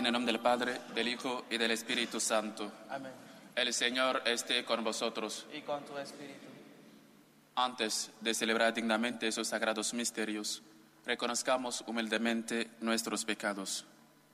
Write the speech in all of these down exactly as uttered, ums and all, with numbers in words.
En el nombre del Padre, del Hijo y del Espíritu Santo. Amén. El Señor esté con vosotros. Y con tu espíritu. Antes de celebrar dignamente esos sagrados misterios, reconozcamos humildemente nuestros pecados.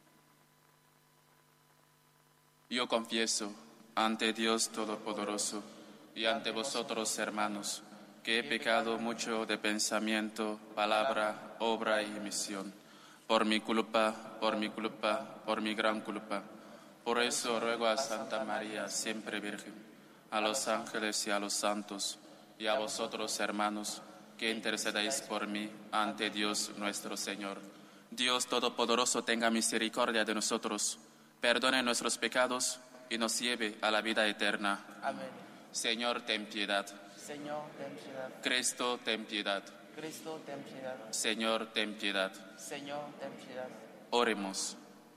Yo confieso ante Dios Todopoderoso y ante vosotros, hermanos, que he pecado mucho de pensamiento, palabra, obra y omisión. Por mi culpa, por mi culpa, por mi gran culpa. Por eso ruego a Santa María, siempre Virgen, a los ángeles y a los santos, y a vosotros, hermanos, que intercedáis por mí ante Dios nuestro Señor. Dios Todopoderoso tenga misericordia de nosotros, perdone nuestros pecados y nos lleve a la vida eterna. Amén. Señor, ten piedad. Señor, ten piedad. Cristo, ten piedad. Cristo, ten piedad. Señor, ten piedad. Señor, ten piedad. Oremos.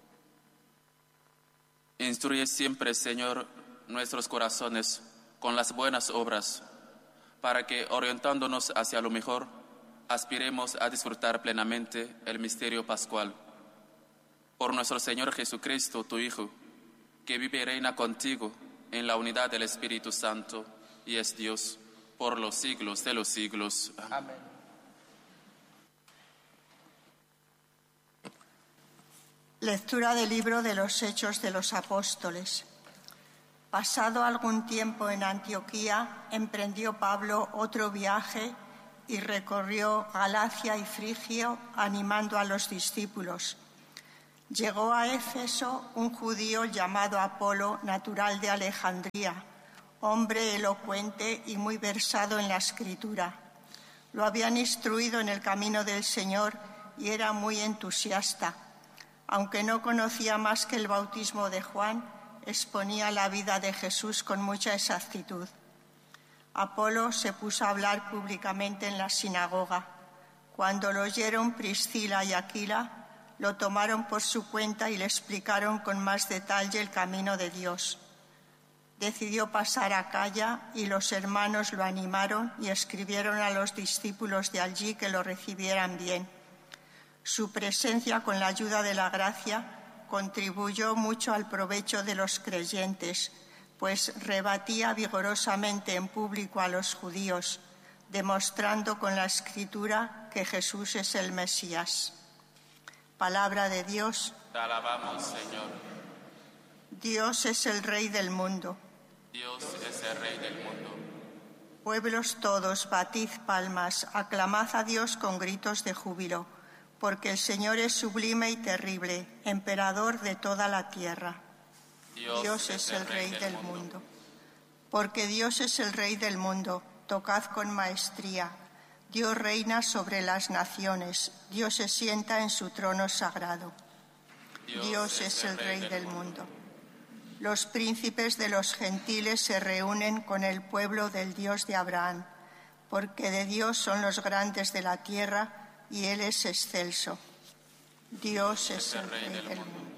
Instruye siempre, Señor, nuestros corazones con las buenas obras, para que, orientándonos hacia lo mejor, aspiremos a disfrutar plenamente el misterio pascual. Por nuestro Señor Jesucristo, tu Hijo, que vive y reina contigo en la unidad del Espíritu Santo y es Dios por los siglos de los siglos. Amén. Amén. Lectura del libro de los Hechos de los Apóstoles. Pasado algún tiempo en Antioquía, emprendió Pablo otro viaje y recorrió Galacia y Frigia animando a los discípulos. Llegó a Éfeso un judío llamado Apolo, natural de Alejandría, hombre elocuente y muy versado en la Escritura. Lo habían instruido en el camino del Señor y era muy entusiasta. Aunque no conocía más que el bautismo de Juan, exponía la vida de Jesús con mucha exactitud. Apolo se puso a hablar públicamente en la sinagoga. Cuando lo oyeron Priscila y Aquila, lo tomaron por su cuenta y le explicaron con más detalle el camino de Dios. Decidió pasar a Acaya y los hermanos lo animaron y escribieron a los discípulos de allí que lo recibieran bien. Su presencia, con la ayuda de la gracia, contribuyó mucho al provecho de los creyentes, pues rebatía vigorosamente en público a los judíos, demostrando con la Escritura que Jesús es el Mesías. Palabra de Dios. Te alabamos, Señor. Dios es el Rey del mundo. Dios es el Rey del mundo. Pueblos todos, batid palmas, aclamad a Dios con gritos de júbilo, porque el Señor es sublime y terrible, emperador de toda la tierra. Dios, Dios es el Rey del mundo. Porque Dios es el Rey del mundo, tocad con maestría. Dios reina sobre las naciones, Dios se sienta en su trono sagrado. Dios, Dios es el Rey del mundo. Los príncipes de los gentiles se reúnen con el pueblo del Dios de Abraham, porque de Dios son los grandes de la tierra y Él es excelso. Dios es el Rey del mundo.